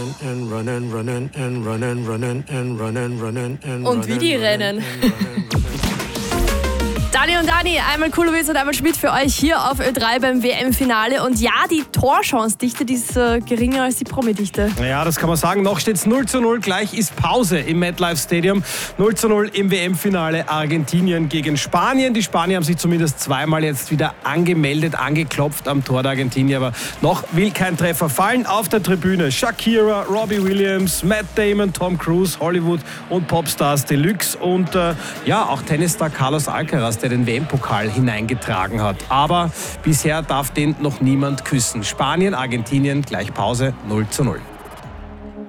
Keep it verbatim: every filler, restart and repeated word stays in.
Und wie die rennen. Dani und Dani, einmal Kulowitz und einmal Schmidt für euch hier auf Ö drei beim W M-Finale. Und ja, die Torchancedichte, die ist äh, geringer als die Promi-Dichte. Ja, das kann man sagen. Noch steht es null zu null. Gleich ist Pause im MetLife Stadium. null zu null im W M-Finale Argentinien gegen Spanien. Die Spanier haben sich zumindest zweimal jetzt wieder angemeldet, angeklopft am Tor der Argentinier. Aber noch will kein Treffer fallen. Auf der Tribüne Shakira, Robbie Williams, Matt Damon, Tom Cruise, Hollywood und Popstars Deluxe. Und äh, ja, auch Tennisstar Carlos Alcaraz, der den W M-Pokal hineingetragen hat. Aber bisher darf den noch niemand küssen. Spanien, Argentinien, gleich Pause null zu null.